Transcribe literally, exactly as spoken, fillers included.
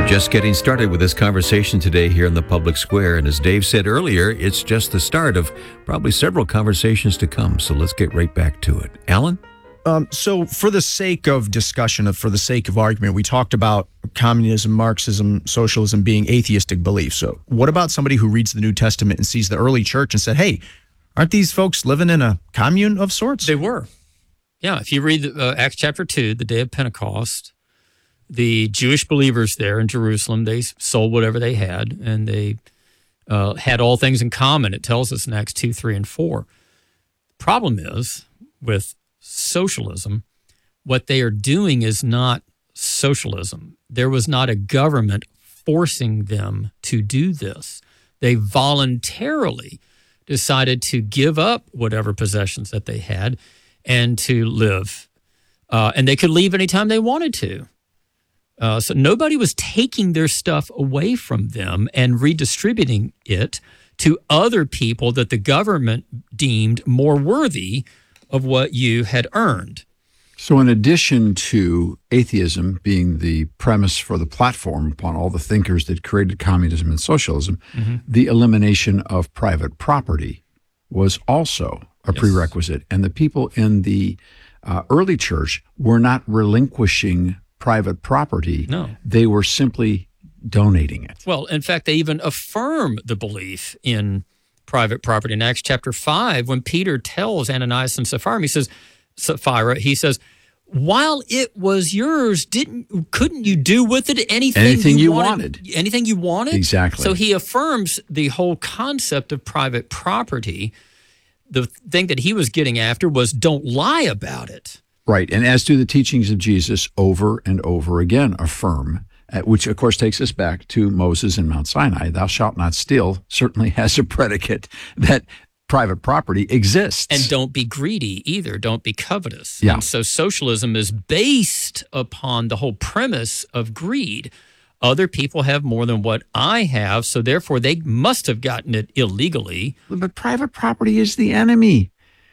Just getting started with this conversation today here in the public square. And as Dave said earlier, it's just the start of probably several conversations to come. So let's get right back to it. Alan? Um, so for the sake of discussion, for the sake of argument, we talked about communism, Marxism, socialism being atheistic beliefs. So what about somebody who reads the New Testament and sees the early church and said, hey, aren't these folks living in a commune of sorts? They were. Yeah, if you read uh, Acts chapter two, the day of Pentecost, the Jewish believers there in Jerusalem, they sold whatever they had, and they uh, had all things in common. It tells us in Acts two, three, and four. The problem is, with socialism, what they are doing is not socialism. There was not a government forcing them to do this. They voluntarily decided to give up whatever possessions that they had and to live. Uh, and they could leave anytime they wanted to. Uh, so nobody was taking their stuff away from them and redistributing it to other people that the government deemed more worthy of what you had earned. So in addition to atheism being the premise for the platform upon all the thinkers that created communism and socialism, mm-hmm. the elimination of private property was also a yes. prerequisite. And the people in the uh, early church were not relinquishing private property. No. They were simply donating it. Well, in fact, they even affirm the belief in private property. In Acts chapter five, when Peter tells Ananias and Sapphira, he says, Sapphira, he says, while it was yours, didn't couldn't you do with it anything, anything you, you wanted, wanted? Anything you wanted? Exactly. So he affirms the whole concept of private property. The thing that he was getting after was don't lie about it. Right, and as do the teachings of Jesus over and over again affirm, which of course takes us back to Moses and Mount Sinai. Thou shalt not steal certainly has a predicate that private property exists. And don't be greedy either. Don't be covetous. Yeah. And so socialism is based upon the whole premise of greed. Other people have more than what I have, so therefore they must have gotten it illegally. But private property is the enemy.